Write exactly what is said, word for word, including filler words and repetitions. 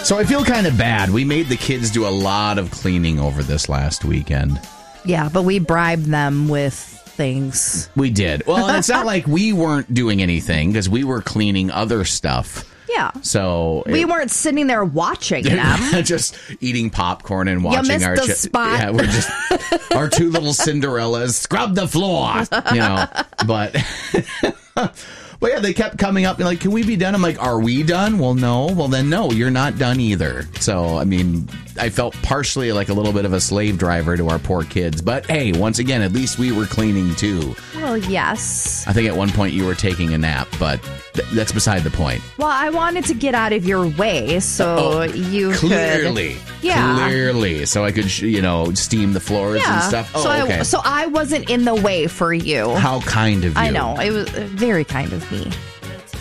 So I feel kind of bad. We made the kids do a lot of cleaning over this last weekend. Yeah, but we bribed them with things. We did. Well, and it's not like we weren't doing anything because we were cleaning other stuff. Yeah. So we it, weren't sitting there watching them. just eating popcorn and watching you missed our the chi- spot. Yeah, we're just our two little Cinderellas scrub the floor, you know. But but yeah, they kept coming up and like, can we be done? I'm like, are we done? Well, no. Well, then no, you're not done either. So I mean, I felt partially like a little bit of a slave driver to our poor kids. But hey, once again, at least we were cleaning too. Well, yes. I think at one point you were taking a nap, but th- that's beside the point. Well, I wanted to get out of your way so Oh, you clearly, could... Yeah. Clearly. So I could, you know, steam the floors yeah. and stuff. Oh, so okay. I, so I wasn't in the way for you. How kind of you. I know. It was very kind of me.